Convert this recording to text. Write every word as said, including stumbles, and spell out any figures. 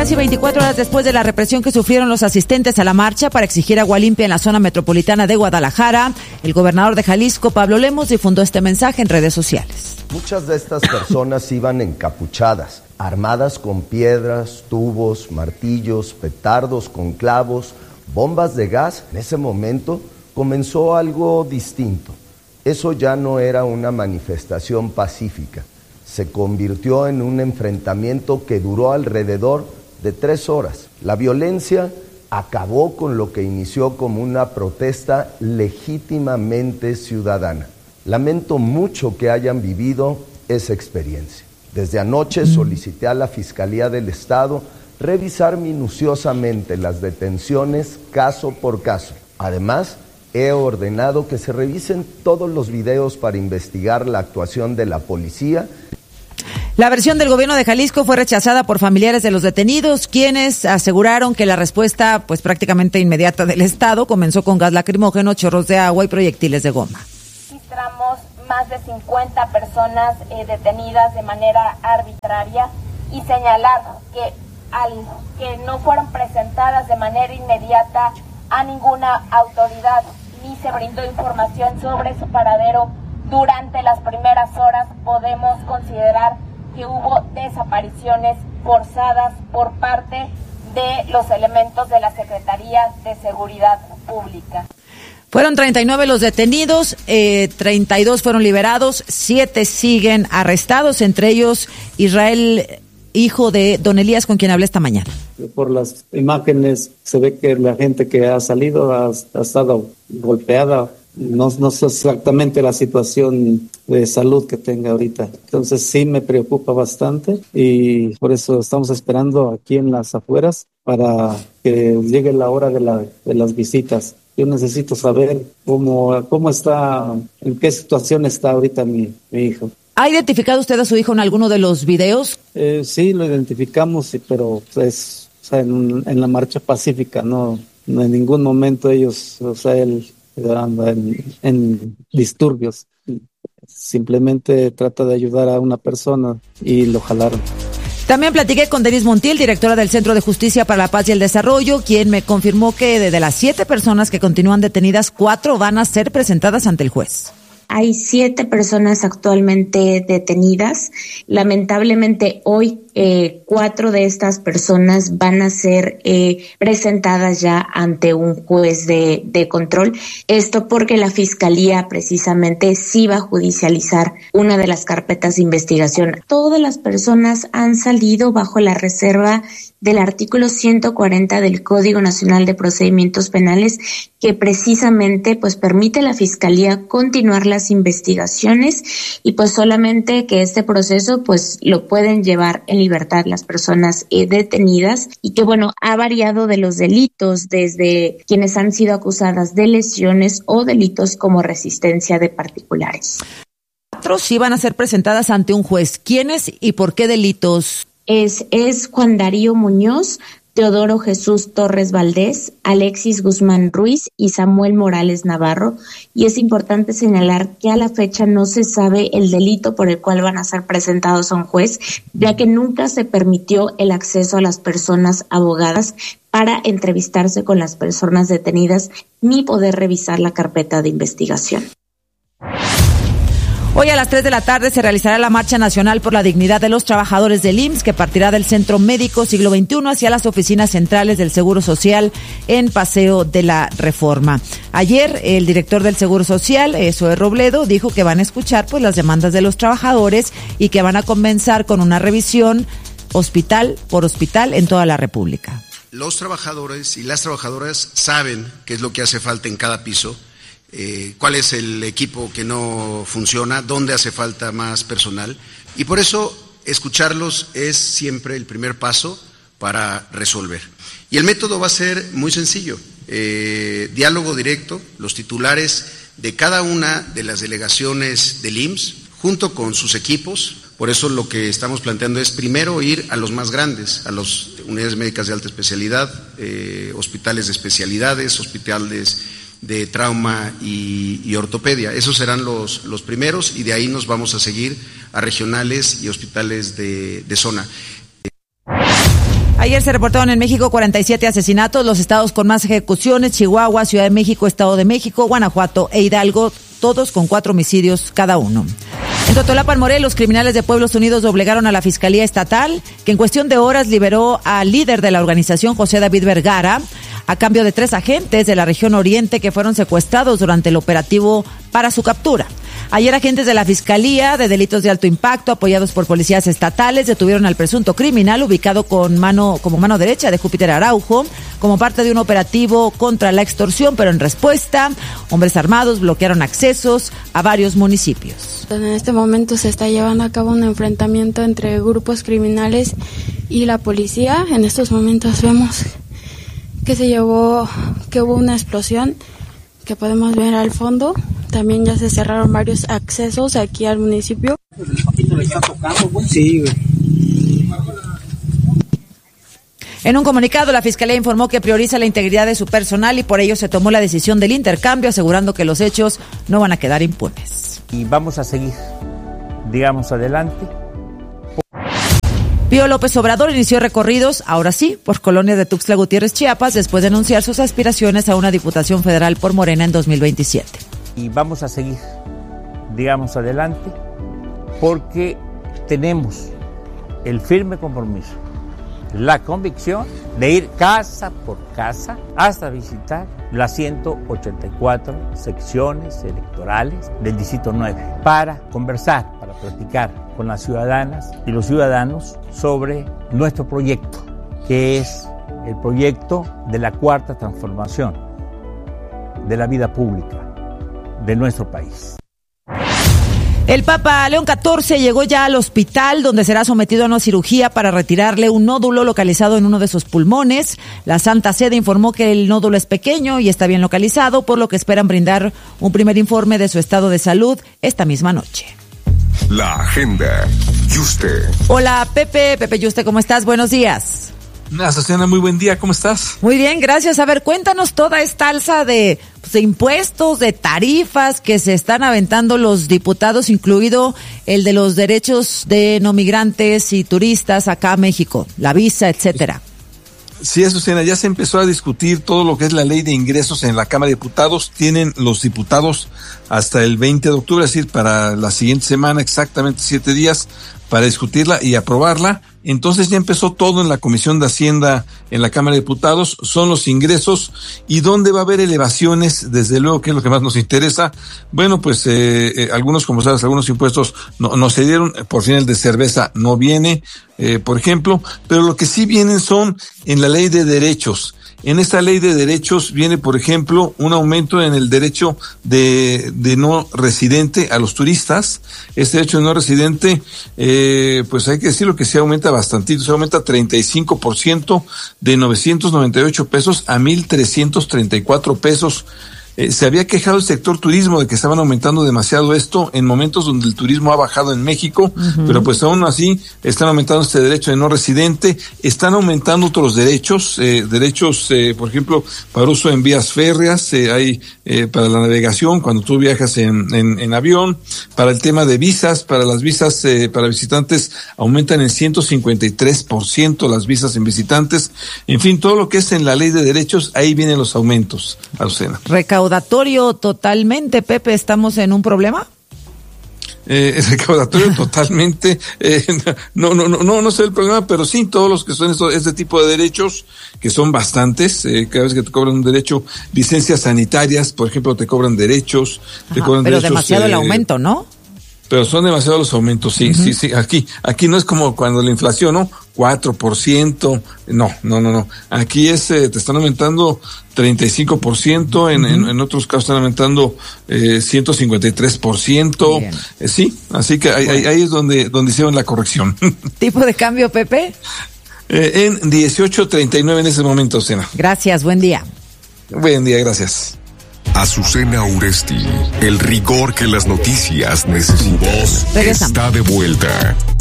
Casi veinticuatro horas después de la represión que sufrieron los asistentes a la marcha para exigir agua limpia en la zona metropolitana de Guadalajara, el gobernador de Jalisco, Pablo Lemos, difundió este mensaje en redes sociales. Muchas de estas personas iban encapuchadas, armadas con piedras, tubos, martillos, petardos con clavos, bombas de gas. En ese momento comenzó algo distinto. Eso ya no era una manifestación pacífica. Se convirtió en un enfrentamiento que duró alrededor de tres horas. La violencia acabó con lo que inició como una protesta legítimamente ciudadana. Lamento mucho que hayan vivido esa experiencia. Desde anoche solicité a la Fiscalía del Estado revisar minuciosamente las detenciones caso por caso. Además, he ordenado que se revisen todos los videos para investigar la actuación de la policía. La versión del gobierno de Jalisco fue rechazada por familiares de los detenidos, quienes aseguraron que la respuesta, pues prácticamente inmediata del Estado, comenzó con gas lacrimógeno, chorros de agua y proyectiles de goma. Registramos más de cincuenta personas eh, detenidas de manera arbitraria y señalar que al que no fueron presentadas de manera inmediata a ninguna autoridad ni se brindó información sobre su paradero durante las primeras horas, podemos considerar que hubo desapariciones forzadas por parte de los elementos de la Secretaría de Seguridad Pública. Fueron treinta y nueve los detenidos, eh, treinta y dos fueron liberados, siete siguen arrestados, entre ellos Israel, hijo de don Elías, con quien hablé esta mañana. Por las imágenes se ve que la gente que ha salido ha, ha estado golpeada. No, no sé exactamente la situación de salud que tenga ahorita. Entonces sí me preocupa bastante y por eso estamos esperando aquí en las afueras para que llegue la hora de, la, de las visitas. Yo necesito saber cómo, cómo está, en qué situación está ahorita mi, mi hijo. ¿Ha identificado usted a su hijo en alguno de los videos? Eh, sí, lo identificamos, pero es, o sea, en, en la marcha pacífica, no, no en ningún momento ellos, o sea, él anda en, en disturbios. Simplemente trata de ayudar a una persona y lo jalaron. También platiqué con Denise Montiel, directora del Centro de Justicia para la Paz y el Desarrollo, quien me confirmó que de las siete personas que continúan detenidas, cuatro van a ser presentadas ante el juez. Hay siete personas actualmente detenidas. Lamentablemente hoy eh, cuatro de estas personas van a ser eh, presentadas ya ante un juez de, de control. Esto porque la Fiscalía precisamente sí va a judicializar una de las carpetas de investigación. Todas las personas han salido bajo la reserva del artículo ciento cuarenta del Código Nacional de Procedimientos Penales, que precisamente pues permite a la Fiscalía continuar las investigaciones y pues solamente que este proceso pues lo pueden llevar en libertad las personas eh, detenidas, y que bueno, ha variado de los delitos desde quienes han sido acusadas de lesiones o delitos como resistencia de particulares. Cuatro sí van a ser presentadas ante un juez. ¿Quiénes y por qué delitos? Es, es Juan Darío Muñoz, Teodoro Jesús Torres Valdés, Alexis Guzmán Ruiz y Samuel Morales Navarro. Y es importante señalar que a la fecha no se sabe el delito por el cual van a ser presentados a un juez, ya que nunca se permitió el acceso a las personas abogadas para entrevistarse con las personas detenidas ni poder revisar la carpeta de investigación. Hoy a las tres de la tarde se realizará la Marcha Nacional por la Dignidad de los Trabajadores del I M S S, que partirá del Centro Médico Siglo veintiuno hacia las oficinas centrales del Seguro Social en Paseo de la Reforma. Ayer, el director del Seguro Social, Zoe Robledo, dijo que van a escuchar pues las demandas de los trabajadores y que van a comenzar con una revisión hospital por hospital en toda la República. Los trabajadores y las trabajadoras saben qué es lo que hace falta en cada piso. Eh, cuál es el equipo que no funciona, dónde hace falta más personal, y por eso escucharlos es siempre el primer paso para resolver. Y el método va a ser muy sencillo, eh, diálogo directo, los titulares de cada una de las delegaciones del I M S S junto con sus equipos. Por eso lo que estamos planteando es primero ir a los más grandes, a las unidades médicas de alta especialidad, eh, hospitales de especialidades, hospitales de trauma y, y ortopedia. Esos serán los, los primeros, y de ahí nos vamos a seguir a regionales y hospitales de, de zona. Ayer se reportaron en México cuarenta y siete asesinatos, los estados con más ejecuciones: Chihuahua, Ciudad de México, Estado de México, Guanajuato e Hidalgo, todos con cuatro homicidios cada uno. En Totolapan, Morelos, criminales de Pueblos Unidos doblegaron a la Fiscalía Estatal, que en cuestión de horas liberó al líder de la organización, José David Vergara, a cambio de tres agentes de la región oriente que fueron secuestrados durante el operativo para su captura. Ayer agentes de la Fiscalía de Delitos de Alto Impacto, apoyados por policías estatales, detuvieron al presunto criminal ubicado con mano, como mano derecha de Júpiter Araujo, como parte de un operativo contra la extorsión, pero en respuesta, hombres armados bloquearon accesos a varios municipios. En este momento se está llevando a cabo un enfrentamiento entre grupos criminales y la policía. En estos momentos vemos que se llevó, que hubo una explosión que podemos ver al fondo. También ya se cerraron varios accesos aquí al municipio. Sí, güey. En un comunicado, la Fiscalía informó que prioriza la integridad de su personal y por ello se tomó la decisión del intercambio, asegurando que los hechos no van a quedar impunes. Y vamos a seguir, digamos, adelante. Pío López Obrador inició recorridos, ahora sí, por colonia de Tuxtla Gutiérrez, Chiapas, después de anunciar sus aspiraciones a una diputación federal por Morena en dos mil veintisiete. Y vamos a seguir, digamos, adelante, porque tenemos el firme compromiso, la convicción de ir casa por casa hasta visitar las ciento ochenta y cuatro secciones electorales del Distrito nueve para conversar, para platicar con las ciudadanas y los ciudadanos sobre nuestro proyecto, que es el proyecto de la cuarta transformación de la vida pública de nuestro país. El Papa León catorce llegó ya al hospital, donde será sometido a una cirugía para retirarle un nódulo localizado en uno de sus pulmones. La Santa Sede informó que el nódulo es pequeño y está bien localizado, por lo que esperan brindar un primer informe de su estado de salud esta misma noche. La agenda. Yuste. Hola, Pepe. Pepe Yuste, ¿cómo estás? Buenos días. Azucena, muy buen día, ¿cómo estás? Muy bien, gracias. A ver, cuéntanos toda esta alza de, pues, de impuestos, de tarifas que se están aventando los diputados, incluido el de los derechos de no migrantes y turistas acá a México, la visa, etcétera. Sí, Azucena, ya se empezó a discutir todo lo que es la ley de ingresos en la Cámara de Diputados. Tienen los diputados hasta el veinte de octubre, es decir, para la siguiente semana, exactamente siete días, para discutirla y aprobarla. Entonces ya empezó todo en la Comisión de Hacienda en la Cámara de Diputados, son los ingresos y dónde va a haber elevaciones, desde luego, que es lo que más nos interesa. Bueno, pues eh, eh, algunos, como sabes, algunos impuestos no, no se dieron, por fin el de cerveza no viene, eh, por ejemplo, pero lo que sí vienen son en la ley de derechos. En esta ley de derechos viene, por ejemplo, un aumento en el derecho de, de no residente a los turistas. Este derecho de no residente, eh, pues hay que decirlo que se aumenta bastantito, se aumenta treinta y cinco por ciento, de novecientos noventa y ocho pesos a mil trescientos treinta y cuatro pesos. Eh, se había quejado el sector turismo de que estaban aumentando demasiado esto en momentos donde el turismo ha bajado en México, uh-huh. pero pues aún así están aumentando este derecho de no residente, están aumentando otros derechos, eh, derechos, eh, por ejemplo, para uso en vías férreas, eh, hay eh, para la navegación, cuando tú viajas en, en, en avión, para el tema de visas, para las visas eh, para visitantes aumentan en ciento cincuenta y tres por ciento las visas en visitantes, en fin, todo lo que es en la ley de derechos, ahí vienen los aumentos, Azucena. Recaudatorio totalmente, Pepe, ¿estamos en un problema? Eh, recaudatorio totalmente, eh, no, no, no, no, no sé el problema, pero sí, todos los que son estos, este tipo de derechos, que son bastantes, eh, cada vez que te cobran un derecho, licencias sanitarias, por ejemplo, te cobran derechos, Ajá, te cobran pero derechos. Demasiado eh, el aumento, ¿no? Pero son demasiados los aumentos, sí, uh-huh. sí, sí, aquí, aquí no es como cuando la inflación, ¿no? cuatro por ciento, no, no, no, no, aquí es, eh, te están aumentando treinta y cinco por ciento, en, uh-huh. en, en otros casos están aumentando eh, ciento cincuenta y tres por ciento, eh, sí, así que ahí, ahí es donde, donde hicieron la corrección. ¿Tipo de cambio, Pepe? Eh, en dieciocho treinta y nueve en ese momento, Sena. Gracias, buen día. Buen día, gracias. Azucena Uresti, el rigor que las noticias necesitan, está de vuelta.